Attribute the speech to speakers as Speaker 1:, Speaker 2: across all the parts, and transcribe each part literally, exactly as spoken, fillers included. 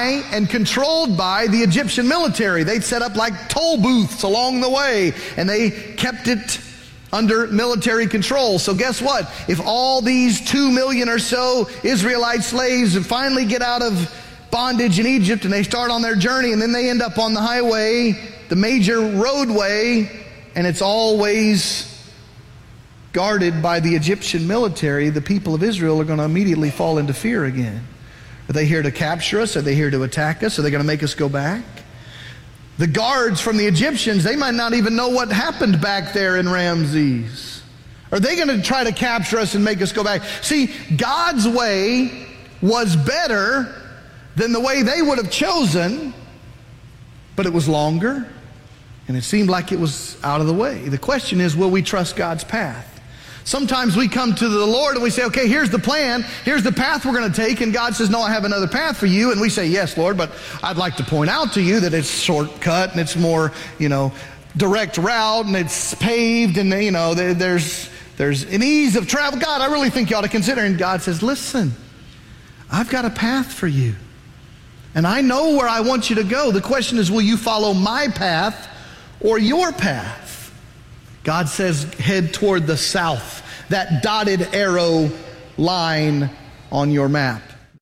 Speaker 1: by and controlled by the Egyptian military. They'd set up like toll booths along the way, and they kept it under military control. So guess what? If all these two million or so Israelite slaves finally get out of bondage in Egypt and they start on their journey, and then they end up on the highway, the major roadway, and it's always guarded by the Egyptian military, the people of Israel are going to immediately fall into fear again. Are they here to capture us? Are they here to attack us? Are they going to make us go back? The guards from the Egyptians, they might not even know what happened back there in Ramses. Are they going to try to capture us and make us go back? See, God's way was better than the way they would have chosen, but it was longer, and it seemed like it was out of the way. The question is, will we trust God's path? Sometimes we come to the Lord and we say, okay, here's the plan, here's the path we're going to take, and God says, no, I have another path for you. And we say, yes, Lord, but I'd like to point out to you that it's shortcut and it's more, you know, direct route, and it's paved, and, you know, there's, there's an ease of travel. God, I really think you ought to consider. And God says, listen, I've got a path for you, and I know where I want you to go. The question is, will you follow my path or your path? God says, head toward the south, that dotted arrow line on your map.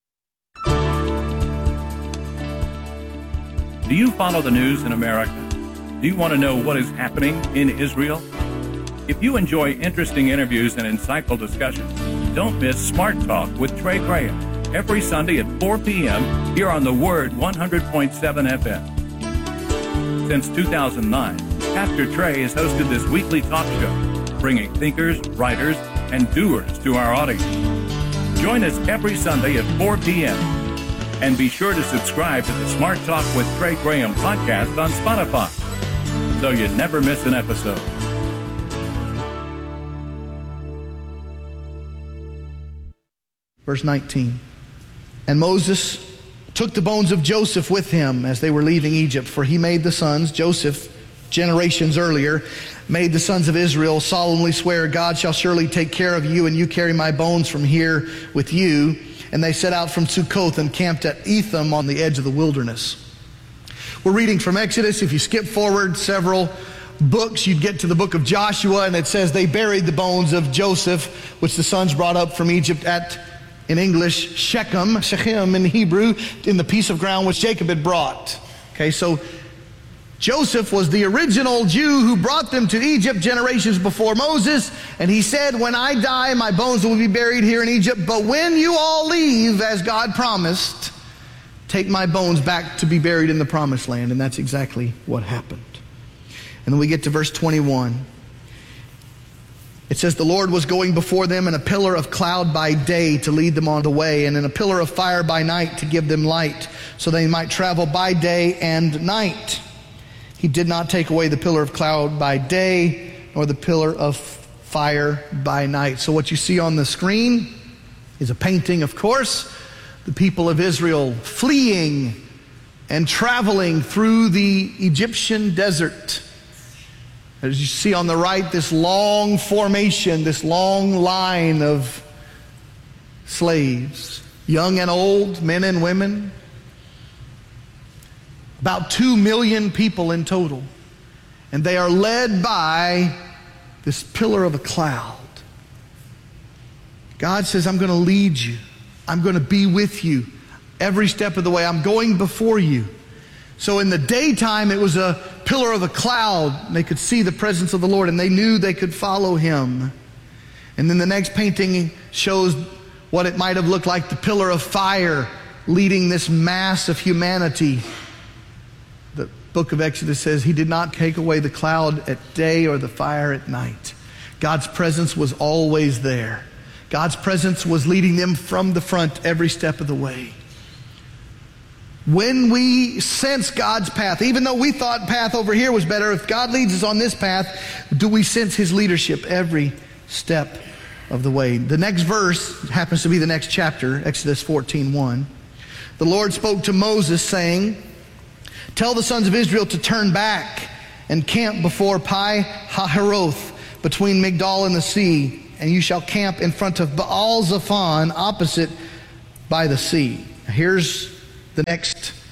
Speaker 2: Do you follow the news in America? Do you want to know what is happening in Israel? If you enjoy interesting interviews and insightful discussions, don't miss Smart Talk with Trey Graham every Sunday at four p.m. here on the Word one hundred point seven F M. Since two thousand nine, Pastor Trey has hosted this weekly talk show, bringing thinkers, writers, and doers to our audience. Join us every Sunday at four p.m. And be sure to subscribe to the Smart Talk with Trey Graham podcast on Spotify, so you never miss an episode.
Speaker 1: Verse nineteen. And Moses took the bones of Joseph with him as they were leaving Egypt, for he made the sons, Joseph, generations earlier, made the sons of Israel solemnly swear, God shall surely take care of you, and you carry my bones from here with you. And they set out from Succoth and camped at Etham on the edge of the wilderness. We're reading from Exodus. If you skip forward several books, you'd get to the book of Joshua, and it says they buried the bones of Joseph, which the sons brought up from Egypt at, in English, Shechem, Shechem in Hebrew, in the piece of ground which Jacob had brought. Okay, so Joseph was the original Jew who brought them to Egypt generations before Moses, and he said, when I die, my bones will be buried here in Egypt, but when you all leave, as God promised, take my bones back to be buried in the promised land. And that's exactly what happened. And then we get to verse twenty-one. It says, the Lord was going before them in a pillar of cloud by day to lead them on the way, and in a pillar of fire by night to give them light, so they might travel by day and night. He did not take away the pillar of cloud by day, nor the pillar of fire by night. So what you see on the screen is a painting, of course, the people of Israel fleeing and traveling through the Egyptian desert. As you see on the right, this long formation, this long line of slaves, young and old, men and women. About two million people in total. And they are led by this pillar of a cloud. God says, I'm going to lead you. I'm going to be with you every step of the way. I'm going before you. So in the daytime, it was a pillar of a cloud. They could see the presence of the Lord, and they knew they could follow him. And then the next painting shows what it might have looked like, the pillar of fire leading this mass of humanity. The book of Exodus says he did not take away the cloud at day or the fire at night. God's presence was always there. God's presence was leading them from the front every step of the way. When we sense God's path, even though we thought path over here was better, if God leads us on this path, do we sense his leadership every step of the way? The next verse happens to be the next chapter, Exodus fourteen one. The Lord spoke to Moses, saying, tell the sons of Israel to turn back and camp before Pi Hahiroth, between Migdal and the sea, and you shall camp in front of Baal Zephon, opposite by the sea. Here's the next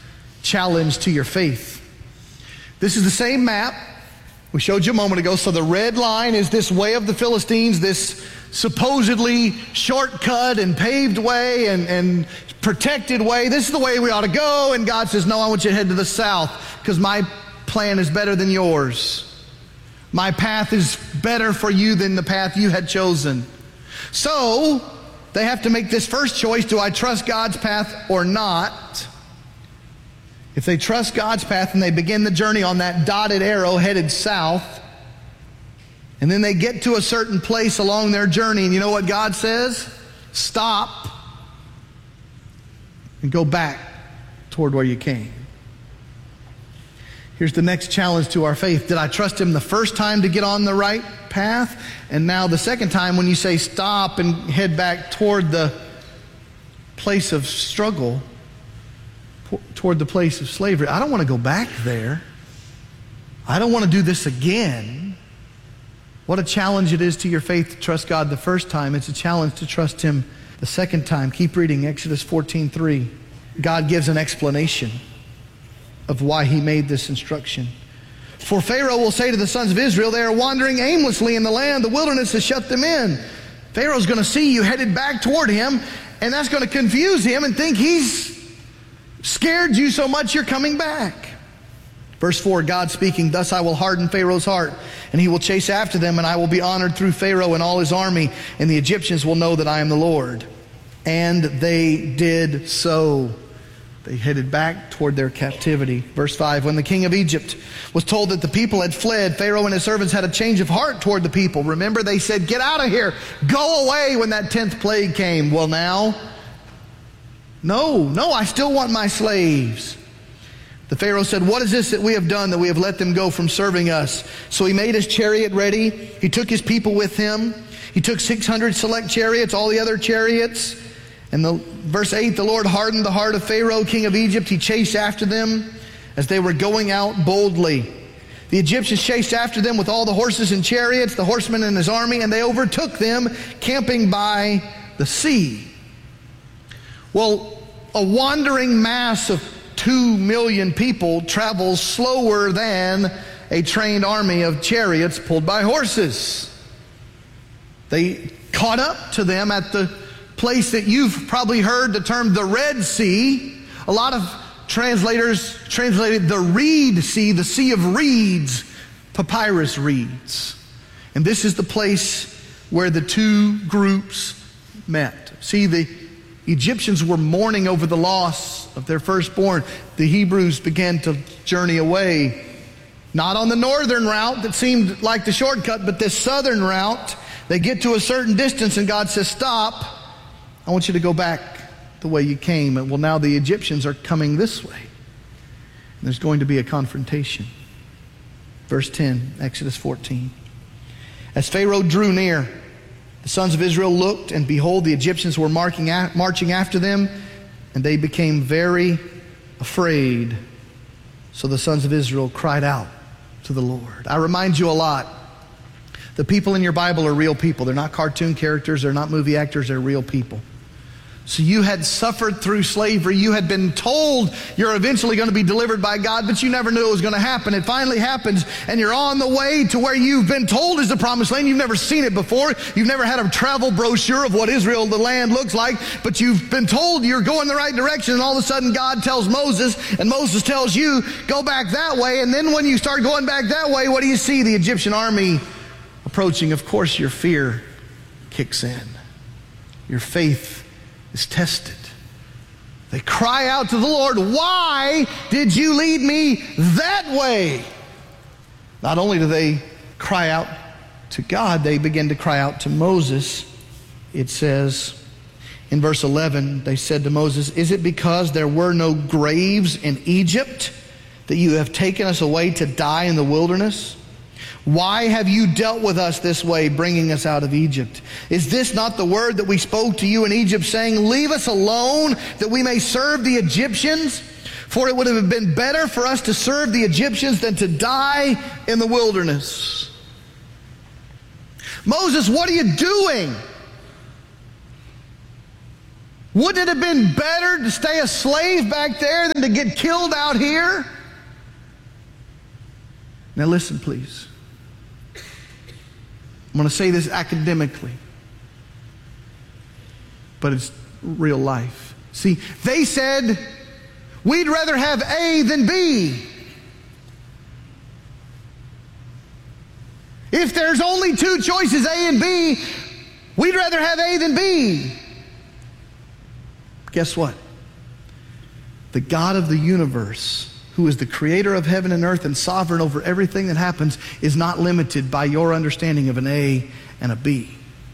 Speaker 1: challenge to your faith. This is the same map we showed you a moment ago. So the red line is this way of the Philistines, this supposedly shortcut and paved way and, and protected way. This is the way we ought to go. And God says, no, I want you to head to the south because my plan is better than yours. My path is better for you than the path you had chosen. So they have to make this first choice. Do I trust God's path or not? If they trust God's path and they begin the journey on that dotted arrow headed south, and then they get to a certain place along their journey, and you know what God says? Stop and go back toward where you came. Here's the next challenge to our faith. Did I trust Him the first time to get on the right path? And now the second time when you say stop and head back toward the place of struggle, toward the place of slavery, I don't want to go back there. I don't want to do this again. What a challenge it is to your faith to trust God the first time. It's a challenge to trust Him the second time. Keep reading Exodus fourteen three. God gives an explanation of why He made this instruction. For Pharaoh will say to the sons of Israel, they are wandering aimlessly in the land. The wilderness has shut them in. Pharaoh's going to see you headed back toward him, and that's going to confuse him and think he's scared you so much you're coming back. Verse four, God speaking, thus I will harden Pharaoh's heart, and he will chase after them, and I will be honored through Pharaoh and all his army, and the Egyptians will know that I am the Lord. And they did so. They headed back toward their captivity. Verse five, when the king of Egypt was told that the people had fled, Pharaoh and his servants had a change of heart toward the people. Remember, they said, get out of here, go away when that tenth plague came. Well, now, no, no, I still want my slaves. The Pharaoh said, what is this that we have done that we have let them go from serving us? So he made his chariot ready. He took his people with him. He took six hundred select chariots, all the other chariots. And the, verse eight, the Lord hardened the heart of Pharaoh, king of Egypt. He chased after them as they were going out boldly. The Egyptians chased after them with all the horses and chariots, the horsemen and his army, and they overtook them, camping by the sea. Well, a wandering mass of two million people travels slower than a trained army of chariots pulled by horses. They caught up to them at the place that you've probably heard the term the Red Sea. A lot of translators translated the Reed Sea, the Sea of Reeds, papyrus reeds. And this is the place where the two groups met. See, the Egyptians were mourning over the loss of their firstborn. The Hebrews began to journey away, not on the northern route that seemed like the shortcut, but this southern route. They get to a certain distance and God says, stop. I want you to go back the way you came. And well, now the Egyptians are coming this way. And there's going to be a confrontation. Verse ten, Exodus fourteen. As Pharaoh drew near, the sons of Israel looked, and behold, the Egyptians were marching after them, and they became very afraid. So the sons of Israel cried out to the Lord. I remind you a lot, the people in your Bible are real people. They're not cartoon characters. They're not movie actors. They're real people. So you had suffered through slavery. You had been told you're eventually going to be delivered by God, but you never knew it was going to happen. It finally happens, and you're on the way to where you've been told is the promised land. You've never seen it before. You've never had a travel brochure of what Israel, the land, looks like, but you've been told you're going the right direction, and all of a sudden God tells Moses, and Moses tells you, go back that way. And then when you start going back that way, what do you see? The Egyptian army approaching. Of course, your fear kicks in. Your faith is tested. They cry out to the Lord, why did you lead me that way? Not only do they cry out to God, they begin to cry out to Moses. It says in verse eleven, they said to Moses, is it because there were no graves in Egypt that you have taken us away to die in the wilderness? Why have you dealt with us this way, bringing us out of Egypt? Is this not the word that we spoke to you in Egypt, saying, leave us alone that we may serve the Egyptians? For it would have been better for us to serve the Egyptians than to die in the wilderness. Moses, what are you doing? Wouldn't it have been better to stay a slave back there than to get killed out here? Now listen, please. I'm going to say this academically, but it's real life. See, they said, we'd rather have A than B. If there's only two choices, A and B, we'd rather have A than B. Guess what? The God of the universe, who is the creator of heaven and earth and sovereign over everything that happens, is not limited by your understanding of an A and a B.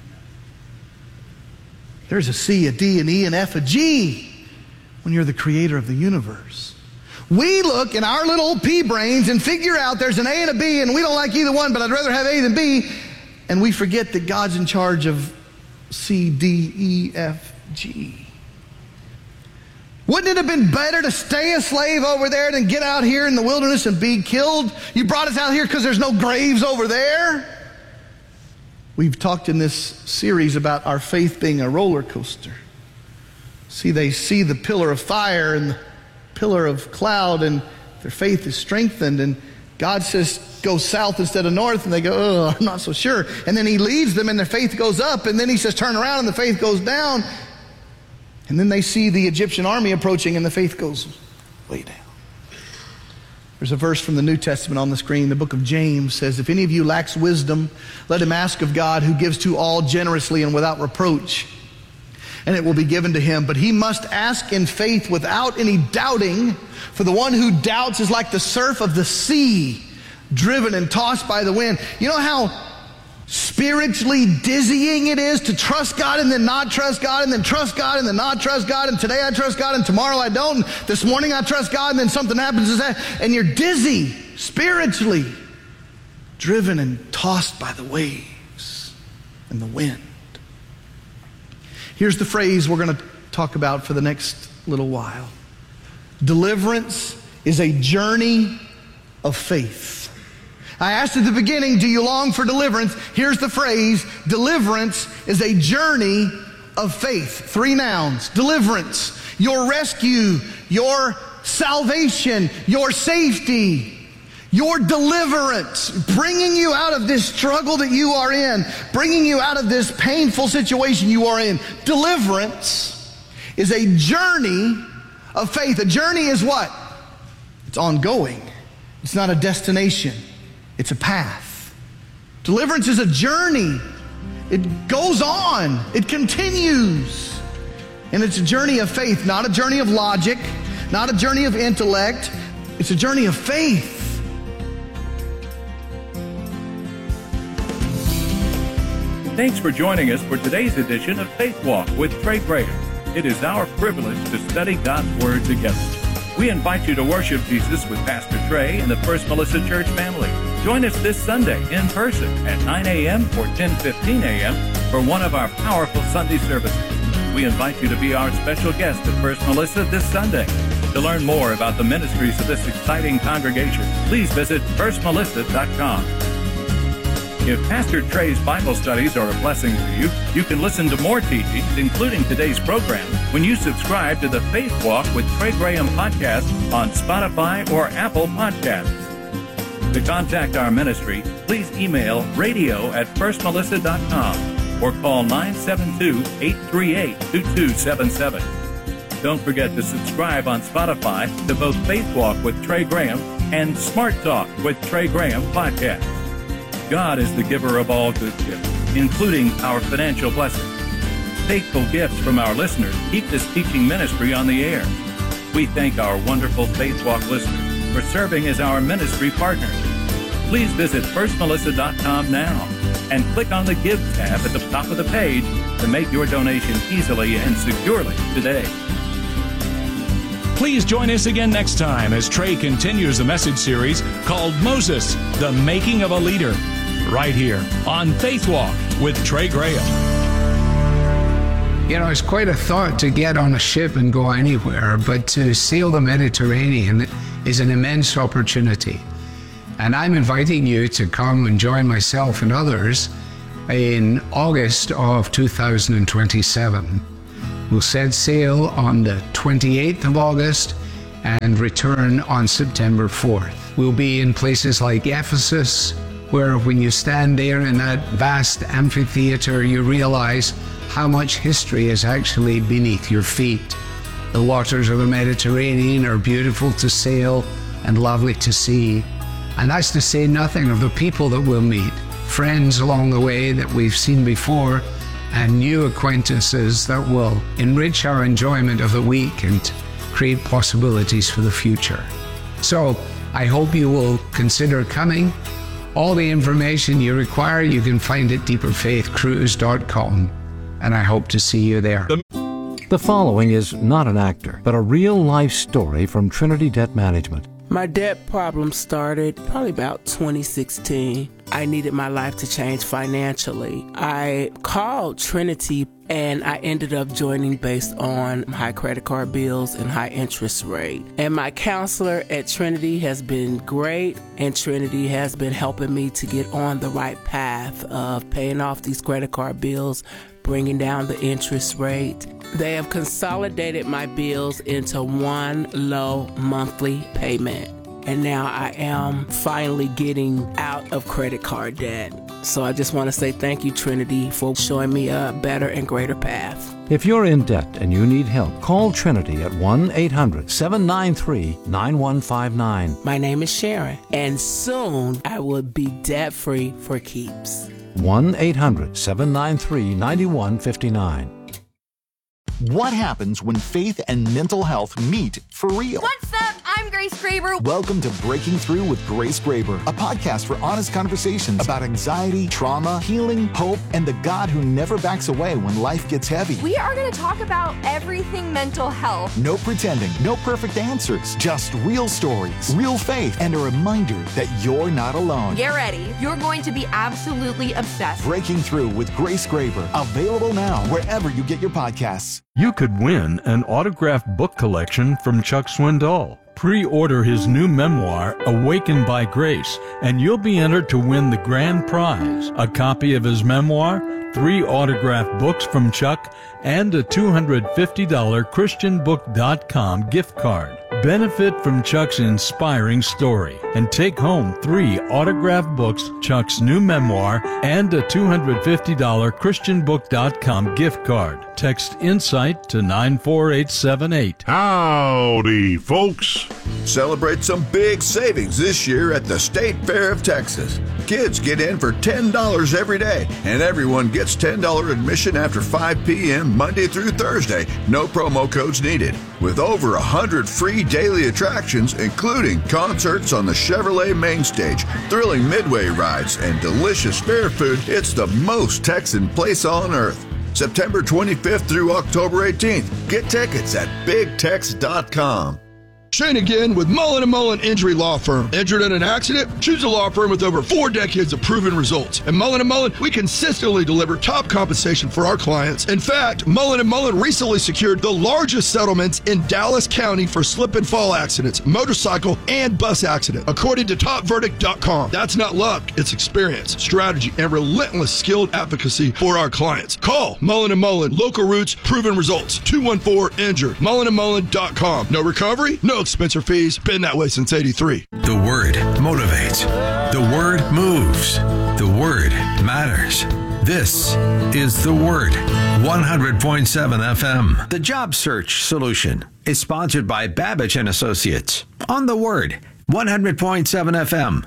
Speaker 1: There's a C, a D, an E, an F, a G when you're the creator of the universe. We look in our little pea brains and figure out there's an A and a B, and we don't like either one, but I'd rather have A than B, and we forget that God's in charge of C, D, E, F, G. Wouldn't it have been better to stay a slave over there than get out here in the wilderness and be killed? You brought us out here because there's no graves over there? We've talked in this series about our faith being a roller coaster. See, they see the pillar of fire and the pillar of cloud, and their faith is strengthened, and God says, go south instead of north, and they go, oh, I'm not so sure. And then he leads them, and their faith goes up, and then he says, turn around, and the faith goes down. And then they see the Egyptian army approaching, and the faith goes way down. There's a verse from the New Testament on the screen. The book of James says, if any of you lacks wisdom, let him ask of God, who gives to all generously and without reproach, and it will be given to him. But he must ask in faith without any doubting, for the one who doubts is like the surf of the sea, driven and tossed by the wind. You know how spiritually dizzying it is to trust God and then not trust God, and then trust God and then not trust God, and today I trust God and tomorrow I don't, and this morning I trust God and then something happens, and you're dizzy spiritually, driven and tossed by the waves and the wind. Here's the phrase we're going to talk about for the next little while. Deliverance is a journey of faith. I asked at the beginning, do you long for deliverance? Here's the phrase, deliverance is a journey of faith. Three nouns. Deliverance, your rescue, your salvation, your safety, your deliverance, bringing you out of this struggle that you are in, bringing you out of this painful situation you are in. Deliverance is a journey of faith. A journey is what? It's ongoing. It's not a destination. It's a path. Deliverance is a journey. It goes on. It continues. And it's a journey of faith, not a journey of logic, not a journey of intellect. It's a journey of faith.
Speaker 2: Thanks for joining us for today's edition of Faith Walk with Trey Graham. It is our privilege to study God's Word together. We invite you to worship Jesus with Pastor Trey and the First Melissa Church family. Join us this Sunday in person at nine a.m. or ten fifteen a.m. for one of our powerful Sunday services. We invite you to be our special guest at First Melissa this Sunday. To learn more about the ministries of this exciting congregation, please visit first melissa dot com. If Pastor Trey's Bible studies are a blessing to you, you can listen to more teachings, including today's program, when you subscribe to the Faith Walk with Trey Graham podcast on Spotify or Apple Podcasts. To contact our ministry, please email radio at first melissa dot com or call nine seven two, eight three eight, two two seven seven. Don't forget to subscribe on Spotify to both Faith Walk with Trey Graham and Smart Talk with Trey Graham podcast. God is the giver of all good gifts, including our financial blessings. Faithful gifts from our listeners keep this teaching ministry on the air. We thank our wonderful Faith Walk listeners for serving as our ministry partners. Please visit first melissa dot com now and click on the Give tab at the top of the page to make your donation easily and securely today.
Speaker 3: Please join us again next time as Trey continues a message series called Moses, the Making of a Leader, right here on Faith Walk with Trey Graham.
Speaker 4: You know, it's quite a thought to get on a ship and go anywhere, but to sail the Mediterranean is an immense opportunity. And I'm inviting you to come and join myself and others in August of two thousand twenty-seven. We'll set sail on the twenty-eighth of August and return on September fourth. We'll be in places like Ephesus, where when you stand there in that vast amphitheater, you realize how much history is actually beneath your feet. The waters of the Mediterranean are beautiful to sail and lovely to see. And that's to say nothing of the people that we'll meet, friends along the way that we've seen before, and new acquaintances that will enrich our enjoyment of the week and create possibilities for the future. So I hope you will consider coming. All the information you require you can find at deeper faith cruise dot com, and I hope to see you there.
Speaker 5: The following is not an actor, but a real-life story from Trinity Debt Management.
Speaker 6: My debt problem started probably about twenty sixteen. I needed my life to change financially. I called Trinity and I ended up joining based on high credit card bills and high interest rate. And my counselor at Trinity has been great, and Trinity has been helping me to get on the right path of paying off these credit card bills, bringing down the interest rate. They have consolidated my bills into one low monthly payment. And now I am finally getting out of credit card debt. So I just want to say thank you, Trinity, for showing me a better and greater path.
Speaker 5: If you're in debt and you need help, call Trinity at one eight hundred seven nine three nine one five nine.
Speaker 6: My name is Sharon, and soon I will be debt-free for keeps.
Speaker 5: one eight hundred seven nine three nine one five nine.
Speaker 7: What happens when faith and mental health meet for real?
Speaker 8: What's up? I'm Grace Graber.
Speaker 7: Welcome to Breaking Through with Grace Graber, a podcast for honest conversations about anxiety, trauma, healing, hope, and the God who never backs away when life gets heavy.
Speaker 8: We are going to talk about everything mental health.
Speaker 7: No pretending, no perfect answers, just real stories, real faith, and a reminder that you're not alone.
Speaker 8: Get ready. You're going to be absolutely obsessed.
Speaker 7: Breaking Through with Grace Graber, available now wherever you get your podcasts.
Speaker 9: You could win an autographed book collection from Chuck Swindoll. Pre-order his new memoir, Awakened by Grace, and you'll be entered to win the grand prize, a copy of his memoir, three autographed books from Chuck, and a two hundred fifty dollars Christian book dot com gift card. Benefit from Chuck's inspiring story and take home three autographed books, Chuck's new memoir, and a two hundred fifty dollars Christian book dot com gift card. Text INSIGHT to nine four eight seven eight.
Speaker 10: Howdy, folks.
Speaker 11: Celebrate some big savings this year at the State Fair of Texas. Kids get in for ten dollars every day, and everyone gets ten dollars admission after five p.m. Monday through Thursday. No promo codes needed. With over one hundred free daily attractions, including concerts on the Chevrolet main stage, thrilling midway rides, and delicious fair food, it's the most Texan place on earth. September twenty-fifth through October eighteenth. Get tickets at big tex dot com.
Speaker 12: Shane again with Mullen and Mullen Injury Law Firm. Injured in an accident? Choose a law firm with over four decades of proven results. At Mullen and Mullen, we consistently deliver top compensation for our clients. In fact, Mullen and Mullen recently secured the largest settlements in Dallas County for slip and fall accidents, motorcycle, and bus accident, according to top verdict dot com. That's not luck, it's experience, strategy, and relentless skilled advocacy for our clients. Call Mullen and Mullen, local roots, proven results, two one four injured, mullen and mullen dot com. No recovery? No expense or fees. Been that way since eighty-three.
Speaker 13: The Word motivates. The Word moves. The Word matters. This is The Word, one hundred point seven F M. The Job Search Solution is sponsored by Babbage and Associates on The Word, one hundred point seven F M.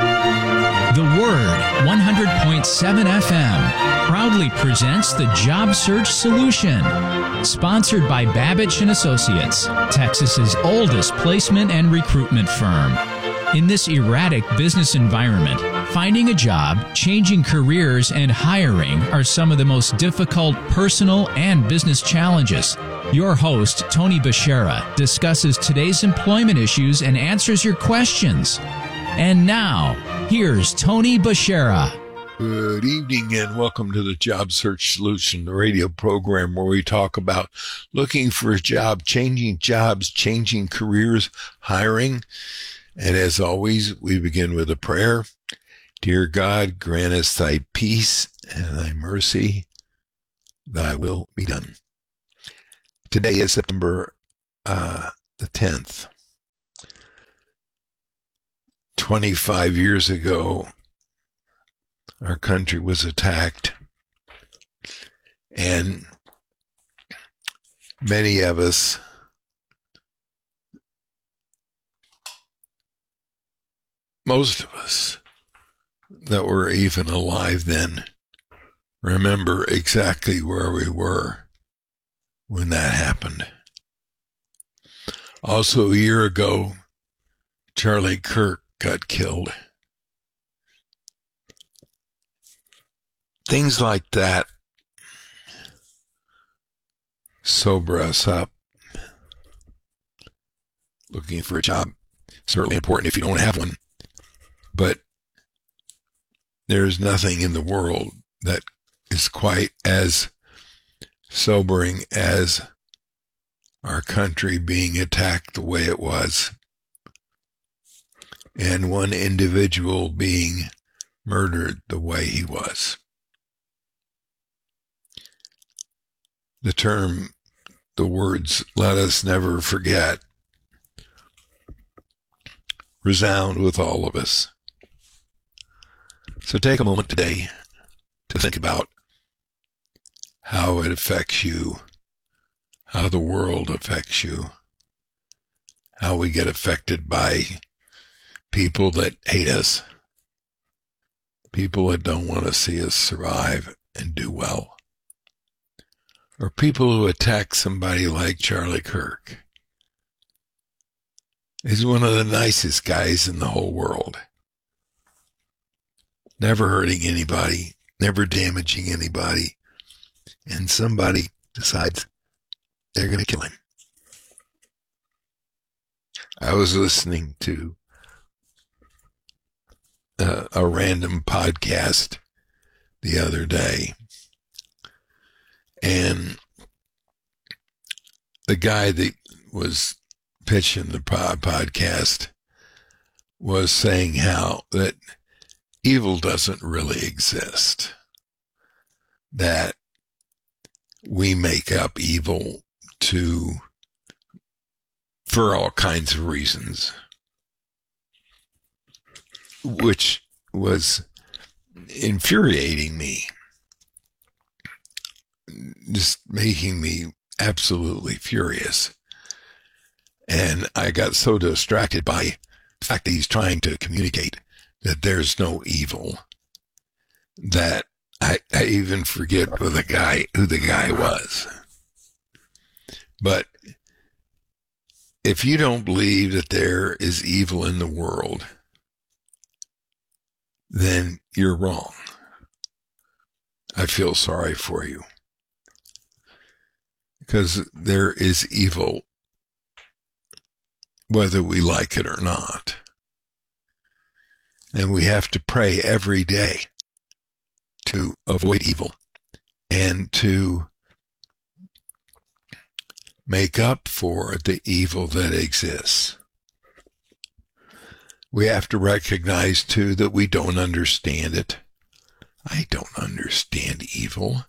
Speaker 14: The Word, one hundred point seven F M, proudly presents the Job Search Solution, sponsored by Babbage and Associates, Texas's oldest placement and recruitment firm. In this erratic business environment, finding a job, changing careers, and hiring are some of the most difficult personal and business challenges. Your host, Tony Bashara, discusses today's employment issues and answers your questions. And now, here's Tony Bashara.
Speaker 10: Good evening and welcome to the Job Search Solution, the radio program where we talk about looking for a job, changing jobs, changing careers, hiring. And as always, we begin with a prayer. Dear God, grant us thy peace and thy mercy. Thy will be done. Today is September uh, the tenth. twenty-five years ago, our country was attacked, and many of us most of us that were even alive then remember exactly where we were when that happened. Also, a year ago, Charlie Kirk got killed. Things like that sober us up. Looking for a job, certainly important if you don't have one, but there's nothing in the world that is quite as sobering as our country being attacked the way it was, and one individual being murdered the way he was. The term, the words, "let us never forget," resound with all of us. So take a moment today to think about how it affects you, how the world affects you, how we get affected by people that hate us, people that don't want to see us survive and do well, or people who attack somebody like Charlie Kirk. He's one of the nicest guys in the whole world. Never hurting anybody, never damaging anybody, and somebody decides they're going to kill him. I was listening to uh, a random podcast the other day, and the guy that was pitching the pod podcast was saying how that evil doesn't really exist, that we make up evil to for all kinds of reasons, which was infuriating me, just making me absolutely furious. And I got so distracted by the fact that he's trying to communicate that there's no evil that I, I even forget who the guy who the guy was. But if you don't believe that there is evil in the world, then you're wrong. I feel sorry for you, because there is evil whether we like it or not. And we have to pray every day to avoid evil and to make up for the evil that exists. We have to recognize, too, that we don't understand it. I don't understand evil.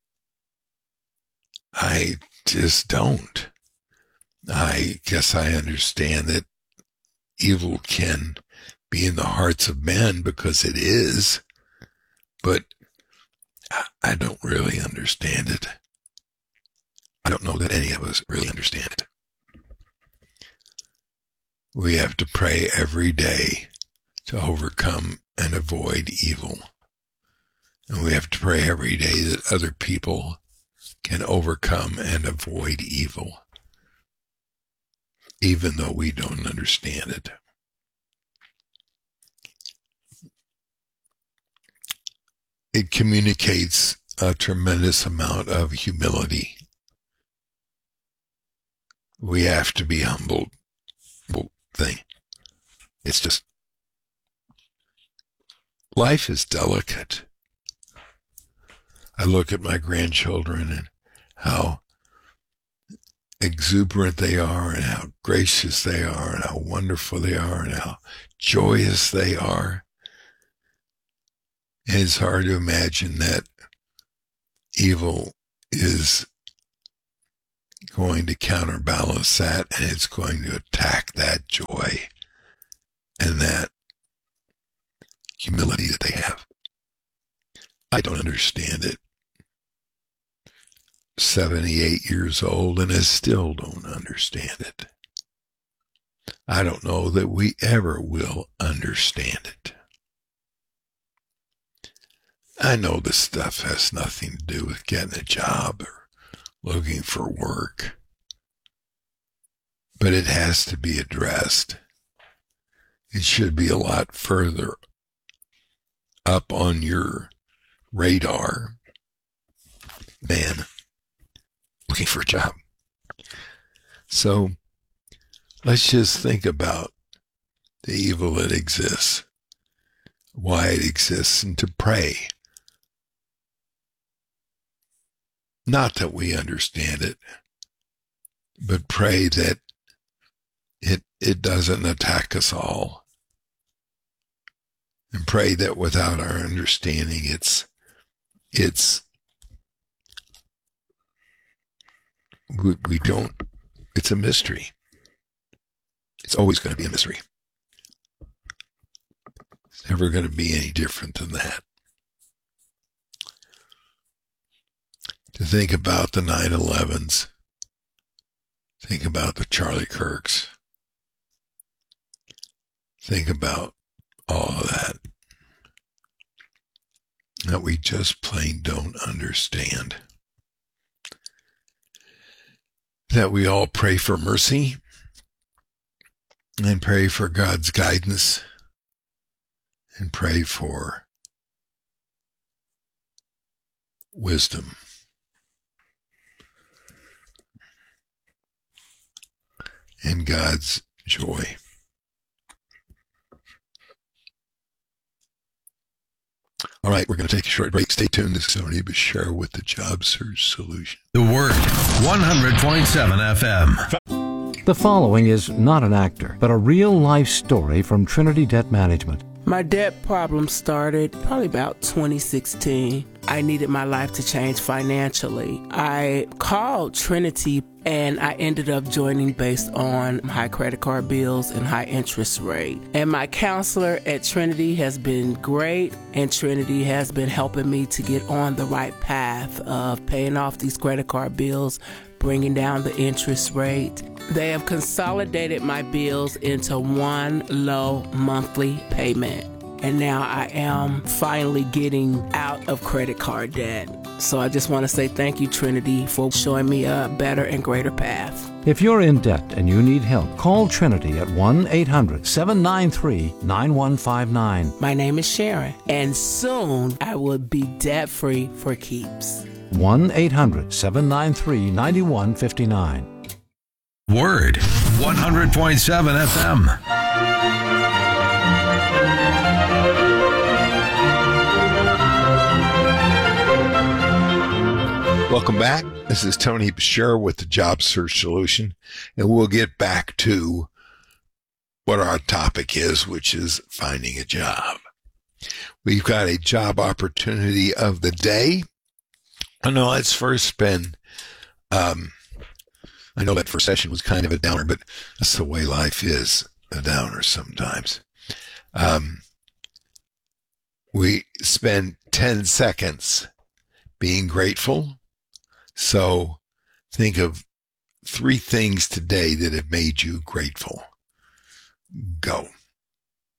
Speaker 10: I just don't. I guess I understand that evil can be in the hearts of men because it is, but I don't really understand it. I don't know that any of us really understand it. We have to pray every day to overcome and avoid evil. And we have to pray every day that other people can overcome and avoid evil, even though we don't understand it. It communicates a tremendous amount of humility. We have to be humbled. Thing. It's just, life is delicate. I look at my grandchildren and how exuberant they are and how gracious they are and how wonderful they are and how joyous they are. And it's hard to imagine that evil is going to counterbalance that, and it's going to attack that joy and that humility that they have. I don't understand it. seventy-eight years old, and I still don't understand it. I don't know that we ever will understand it. I know this stuff has nothing to do with getting a job or looking for work, but it has to be addressed. It should be a lot further up on your radar than looking for a job. So let's just think about the evil that exists, why it exists, and to pray. Not that we understand it, but pray that it it doesn't attack us all. And pray that without our understanding, it's it's we, we don't it's a mystery. It's always going to be a mystery. It's never going to be any different than that. To think about the nine elevens, think about the Charlie Kirks, think about all of that, that we just plain don't understand. That we all pray for mercy and pray for God's guidance and pray for wisdom. And God's joy. All right, we're going to take a short break. Stay tuned. This is Tony Bashir with the Job Search Solution.
Speaker 13: The Word, one hundred point seven F M.
Speaker 5: The following is not an actor, but a real-life story from Trinity Debt Management.
Speaker 6: My debt problem started probably about twenty sixteen. I needed my life to change financially. I called Trinity and I ended up joining based on high credit card bills and high interest rate. And my counselor at Trinity has been great, and Trinity has been helping me to get on the right path of paying off these credit card bills, bringing down the interest rate. They have consolidated my bills into one low monthly payment. And now I am finally getting out of credit card debt. So I just want to say thank you, Trinity, for showing me a better and greater path.
Speaker 5: If you're in debt and you need help, call Trinity at one eight hundred seven nine three nine one five nine.
Speaker 6: My name is Sharon, and soon I will be debt-free for keeps.
Speaker 5: one eight hundred seven nine three nine one five nine.
Speaker 13: Word, one hundred point seven F M.
Speaker 10: Welcome back. This is Tony Bashir with the Job Search Solution, and we'll get back to what our topic is, which is finding a job. We've got a job opportunity of the day. I know let's first spend, um, I know that first session was kind of a downer, but that's the way life is, a downer sometimes. Um, we spend ten seconds being grateful. So think of three things today that have made you grateful. Go.